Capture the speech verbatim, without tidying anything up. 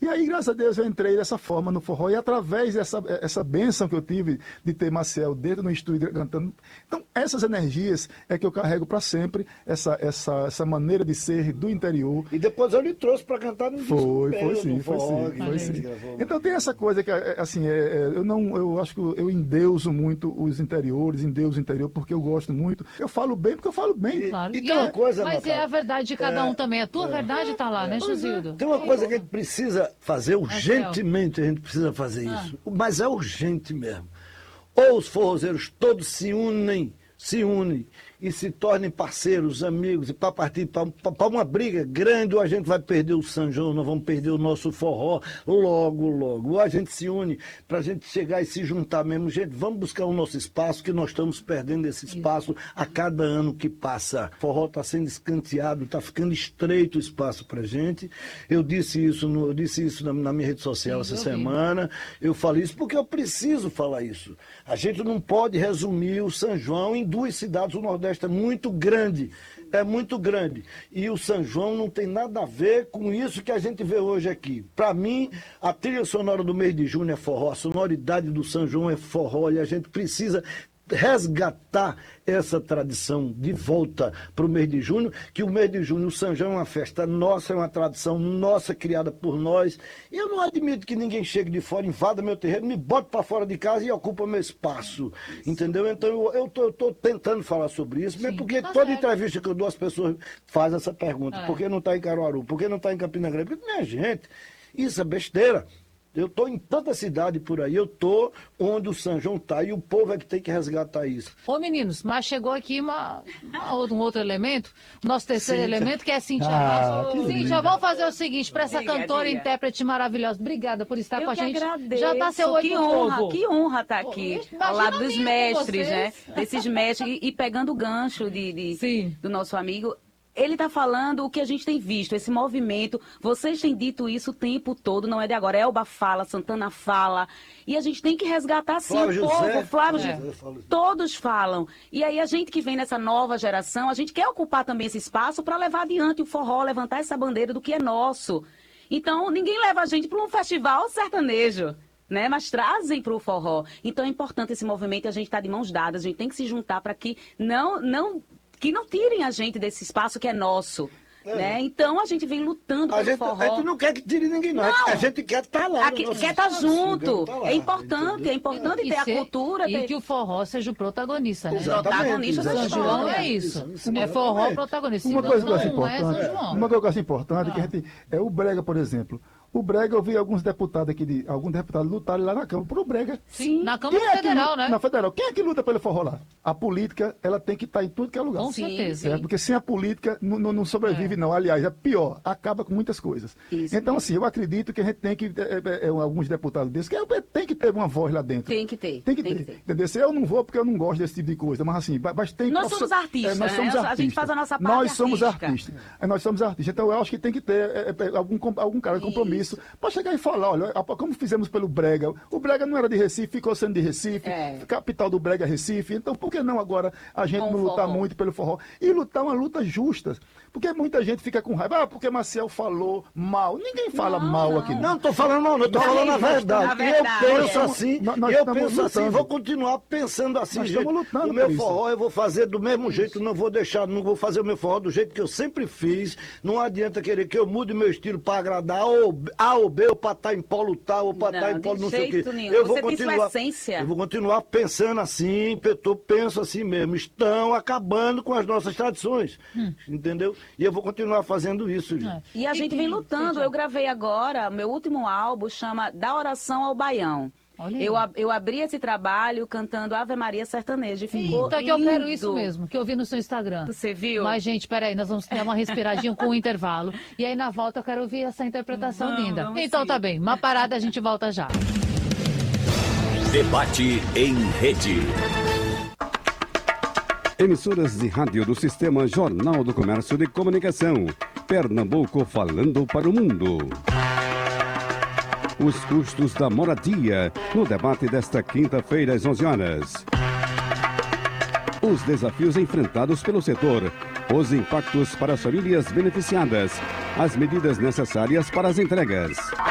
E aí, graças a Deus, eu entrei dessa forma no forró, e através dessa essa bênção que eu tive de ter Maciel dentro no estúdio cantando. Então, essas energias é que eu carrego para sempre, essa, essa, essa maneira de ser do interior. E depois eu lhe trouxe para cantar no disco. Foi, foi Pelo, sim, no foi forró, sim, que a foi gente sim. gravou. Então tem essa coisa que, é, assim, é, é, eu não, eu acho que eu endeuso muito os interiores, endeuso o interior, porque eu gosto muito. Eu falo bem porque eu falo bem. Claro. E E tem uma é- coisa, mas Natália, é a verdade de cada é, um também. A tua verdade está lá, né, Josildo? Tem uma coisa que a gente precisa fazer urgentemente, a gente precisa fazer isso. Mas é urgente mesmo. Ou os forrozeiros todos se unem, se unem e se tornem parceiros, amigos, e para partir para uma briga grande, ou a gente vai perder o São João, nós vamos perder o nosso forró logo, logo. Ou a gente se une para a gente chegar e se juntar mesmo. Gente, vamos buscar o nosso espaço, que nós estamos perdendo esse espaço a cada ano que passa. O forró está sendo escanteado, está ficando estreito o espaço para a gente. Eu disse isso, no, eu disse isso na, na minha rede social Sim, essa eu vi. semana. Eu falei isso porque eu preciso falar isso. A gente não pode resumir o São João em duas cidades. O Nordeste é muito grande, é muito grande. E o São João não tem nada a ver com isso que a gente vê hoje aqui. Para mim, a trilha sonora do mês de junho é forró, a sonoridade do São João é forró, e a gente precisa resgatar essa tradição de volta para o mês de junho, que o mês de junho, o São João é uma festa nossa, é uma tradição nossa, criada por nós. E eu não admito que ninguém chegue de fora, invada meu terreno, me bote para fora de casa e ocupa meu espaço, entendeu? Então eu, eu, tô, eu tô tentando falar sobre isso, mesmo porque tá toda certo. entrevista que eu dou, as pessoas fazem essa pergunta: É. por que não está em Caruaru? Por que não está em Campina Grande? Porque, minha gente, isso é besteira. Eu estou em tanta cidade por aí, eu estou onde o São João está, e o povo é que tem que resgatar isso. Ô, meninos, mas chegou aqui uma, uma- um outro elemento, o nosso terceiro Cíntia. elemento, que é Cíntia Ah, Rosa. que Cíntia, linda. vamos fazer o seguinte, para essa Diga, cantora e diga. intérprete maravilhosa. Obrigada por estar Eu com a que gente. agradeço. Já está seu oi Que pro honra, povo. que honra estar aqui, Imagina ao lado a dos minha com mestres, né? vocês. Desses mestres, e, e pegando o gancho de, de- Sim. do nosso amigo. Ele está falando o que a gente tem visto, esse movimento. Vocês têm dito isso o tempo todo, não é de agora. Elba fala, Santana fala. E a gente tem que resgatar, sim, Flávio o povo. José. Flávio É. José. Todos falam. E aí a gente que vem nessa nova geração, a gente quer ocupar também esse espaço para levar adiante o forró, levantar essa bandeira do que é nosso. Então, ninguém leva a gente para um festival sertanejo. Né? Mas trazem para o forró. Então é importante esse movimento, e a gente está de mãos dadas, a gente tem que se juntar para que não, não, que não tirem a gente desse espaço que é nosso. É. Né? Então a gente vem lutando A pelo gente, forró. a gente não quer que tire ninguém, não. Não. A gente quer estar lá. Aqui, no nosso quer estar espaço, junto. quer tá lá, É importante, entendeu? é importante E ter a ser- cultura. E ter- que o forró seja o protagonista, né? Exatamente, protagonista da São exatamente. João é história. isso. Isso, É forró exatamente. protagonista. Uma Senão coisa que eu acho não é São importante, João. uma coisa que eu acho importante que a gente, é o Brega, por exemplo. O Brega, eu vi alguns deputados aqui, de, alguns deputados lutarem lá na Câmara por o Brega. Sim, na Câmara Quem é que Federal, luta- né? Na Federal. Quem é que luta pelo forró lá? A política, ela tem que estar em tudo que é lugar. Com Sim, certeza. É, porque sem a política não, não- não sobrevive, É. não. Aliás, é pior, acaba com muitas coisas. Isso então, mesmo. assim, eu acredito que a gente tem que, é, é, é, alguns deputados desses, que é, tem que ter uma voz lá dentro. Tem que ter. Tem que ter. Entendeu? Se eu não vou porque eu não gosto desse tipo de coisa, mas assim, mas tem Nós profissio- somos artistas, nós né? somos A gente artistas. faz a nossa parte Nós somos artística. artistas. É, nós somos artistas. Então eu acho que tem que ter é, é, algum, com- algum cara de compromisso para chegar e falar, olha, a- como fizemos pelo Brega. O Brega não era de Recife, ficou sendo de Recife. É. Capital do Brega é Recife. Então por que não agora a gente Com não o lutar forró. muito pelo forró? E lutar uma luta justa. Porque muita gente fica com raiva. Ah, porque Maciel falou mal. Ninguém fala Não, mal não. aqui. Não, estou falando mal, não, estou Nós falando a estamos- verdade. na E verdade, eu penso é. assim, Nós- nós eu estamos penso assim, lutando. vou continuar pensando assim, Nós gente. estamos lutando O meu por isso. forró eu vou fazer do mesmo jeito, não vou deixar, não vou fazer o meu forró do jeito que eu sempre fiz. Não adianta querer que eu mude meu estilo para agradar ou A ou B, ou para estar em polo tal, ou para Não, estar em de polo não sei o jeito quê. nenhum. Eu vou Você tem sua continuar, essência. eu vou continuar pensando assim, eu penso assim mesmo. Estão acabando com as nossas tradições, entendeu? E eu vou continuar fazendo isso, gente. É. E a gente vem lutando. Eu gravei agora, meu último álbum chama Da Oração ao Baião. Olha aí. Eu, ab- eu abri esse trabalho cantando Ave Maria Sertaneja. E ficou Eita, que eu quero lindo. isso mesmo, que eu vi no seu Instagram. Você viu? Mas, gente, peraí, nós vamos ter uma respiradinha com o intervalo. E aí, na volta, eu quero ouvir essa interpretação Vamos, linda. vamos Então, sim. tá bem. Uma parada, a gente volta já. Debate em rede. Emissoras de rádio do Sistema Jornal do Comércio de Comunicação. Pernambuco falando para o mundo. Os custos da moradia no debate desta quinta-feira às onze horas. Os desafios enfrentados pelo setor. Os impactos para as famílias beneficiadas. As medidas necessárias para as entregas.